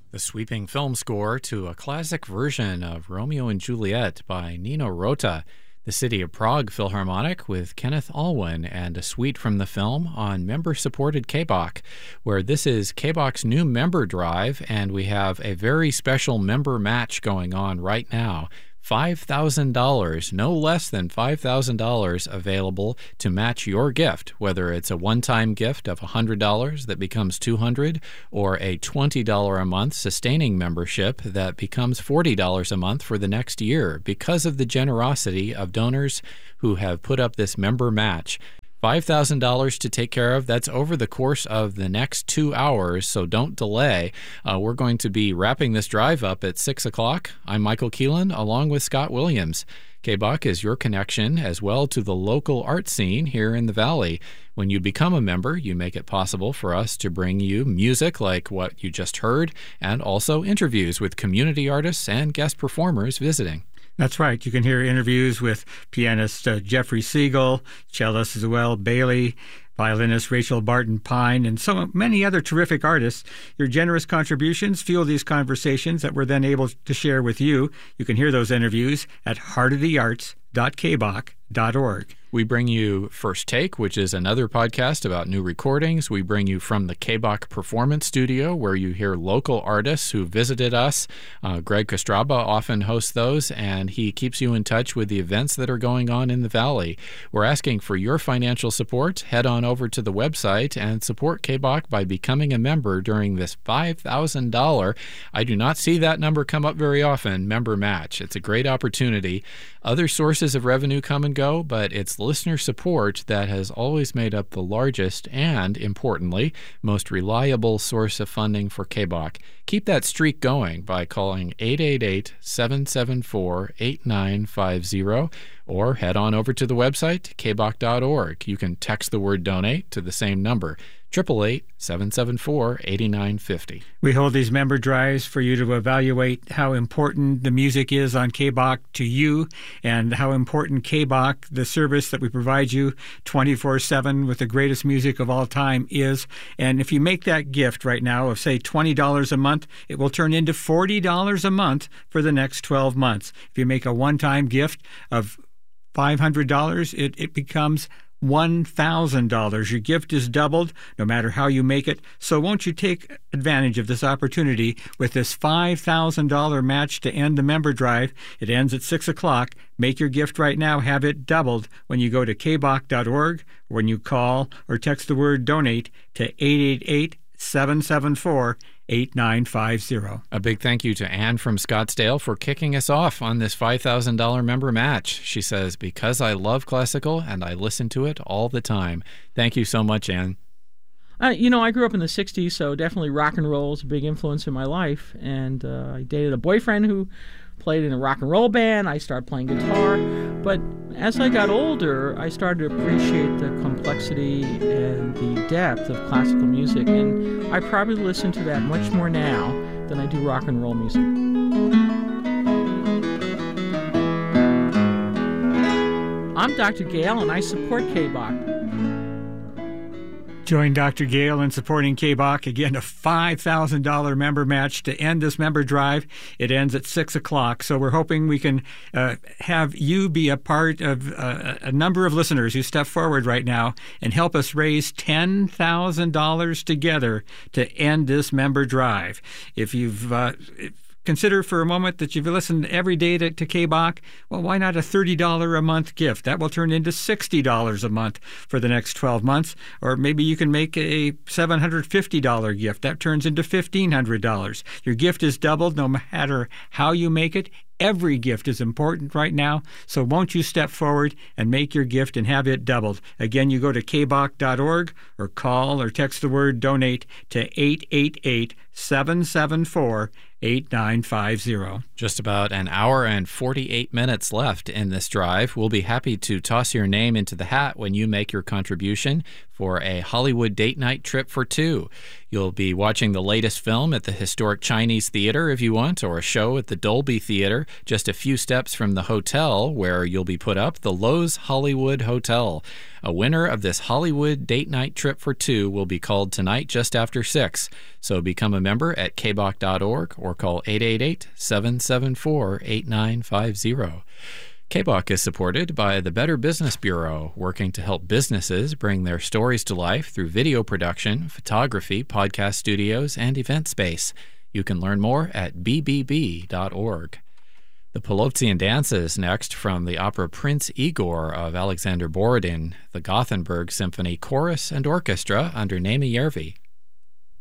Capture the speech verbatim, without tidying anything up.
The sweeping film score to a classic version of Romeo and Juliet by Nino Rota, the City of Prague Philharmonic with Kenneth Alwyn, and a suite from the film on member-supported K B O C, where this is K B O C's new member drive, and we have a very special member match going on right now. five thousand dollars, no less than five thousand dollars available to match your gift, whether it's a one-time gift of one hundred dollars that becomes two hundred dollars or a twenty dollars a month sustaining membership that becomes forty dollars a month for the next year because of the generosity of donors who have put up this member match. five thousand dollars to take care of. That's over the course of the next two hours, so don't delay. Uh, we're going to be wrapping this drive up at six o'clock. I'm Michael Keelan, along with Scott Williams. K B O C is your connection as well to the local art scene here in the Valley. When you become a member, you make it possible for us to bring you music like what you just heard, and also interviews with community artists and guest performers visiting. That's right. You can hear interviews with pianist uh, Jeffrey Siegel, cellist as well, Bailey, violinist Rachel Barton Pine, and so many other terrific artists. Your generous contributions fuel these conversations that we're then able to share with you. You can hear those interviews at heart of the arts dot k b o c dot org. We bring you First Take, which is another podcast about new recordings. We bring you from the K B O C Performance Studio, where you hear local artists who visited us. Uh, Greg Kostraba often hosts those, and he keeps you in touch with the events that are going on in the Valley. We're asking for your financial support. Head on over to the website and support K B O C by becoming a member during this five thousand dollars, I do not see that number come up very often, member match. It's a great opportunity. Other sources of revenue come and go, but it's listener support that has always made up the largest and, importantly, most reliable source of funding for K B O C. Keep that streak going by calling eight eight eight, seven seven four, eight nine five zero or head on over to the website, k b o c dot org. You can text the word donate to the same number, eight eight eight, seven seven four, eight nine five zero. We hold these member drives for you to evaluate how important the music is on K B O C to you and how important K B O C, the service that we provide you twenty-four seven with the greatest music of all time, is. And if you make that gift right now of, say, twenty dollars a month, it will turn into forty dollars a month for the next twelve months. If you make a one-time gift of five hundred dollars, it, it becomes one thousand dollars. Your gift is doubled no matter how you make it. So won't you take advantage of this opportunity with this five thousand dollars match to end the member drive? It ends at six o'clock. Make your gift right now. Have it doubled when you go to k b o c dot org or when you call or text the word donate to eight eight eight, seven seven four, eight nine five zero. A big thank you to Ann from Scottsdale for kicking us off on this five thousand dollars member match. She says, because I love classical and I listen to it all the time. Thank you so much, Ann. Uh, you know, I grew up in the sixties, so definitely rock and roll is a big influence in my life. And uh, I dated a boyfriend who played in a rock and roll band. I started playing guitar. But as I got older, I started to appreciate the complexity and the depth of classical music. And I probably listen to that much more now than I do rock and roll music. I'm Doctor Gale, and I support K B O C. Join Doctor Gale in supporting K B O C. Again, a five thousand dollars member match to end this member drive. It ends at six o'clock. So we're hoping we can uh, have you be a part of uh, a number of listeners who step forward right now and help us raise ten thousand dollars together to end this member drive. If you've... Uh, if, Consider for a moment that you've listened every day to, to K B O C. Well, why not a thirty dollars a month gift? That will turn into sixty dollars a month for the next twelve months. Or maybe you can make a seven hundred fifty dollars gift. That turns into fifteen hundred dollars. Your gift is doubled no matter how you make it. Every gift is important right now, so won't you step forward and make your gift and have it doubled? Again, you go to k b o c dot org or call or text the word donate to eight eight eight, seven seven four, eight nine five zero. Just about an hour and forty-eight minutes left in this drive. We'll be happy to toss your name into the hat when you make your contribution for a Hollywood date night trip for two. You'll be watching the latest film at the historic Chinese Theater if you want, or a show at the Dolby Theater, just a few steps from the hotel where you'll be put up, the Loews Hollywood Hotel. A winner of this Hollywood date night trip for two will be called tonight just after six. So become a member at k b o c dot org or call eight eight eight, seven seven four, eight nine five zero. K B O C is supported by the Better Business Bureau, working to help businesses bring their stories to life through video production, photography, podcast studios, and event space. You can learn more at b b b dot org. The Polovtsian dances next from the opera Prince Igor of Alexander Borodin, the Gothenburg Symphony Chorus and Orchestra under Naima Järvi.